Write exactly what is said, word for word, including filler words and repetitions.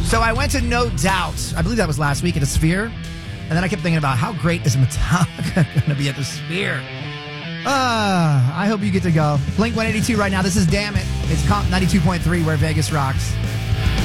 So I went to No Doubt. I believe that was last week at the Sphere. And then I kept thinking about how great is Metallica going to be at the Sphere. Uh, I hope you get to go. Blink one eighty-two right now. This is Damn It. It's Comp ninety-two point three where Vegas rocks.